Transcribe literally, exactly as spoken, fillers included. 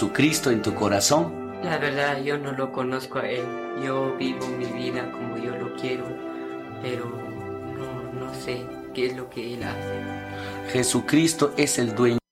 Jesucristo en tu corazón? La verdad, yo no lo conozco a Él. Yo vivo mi vida como yo lo quiero, pero no, no sé qué es lo que Él hace. Jesucristo es el dueño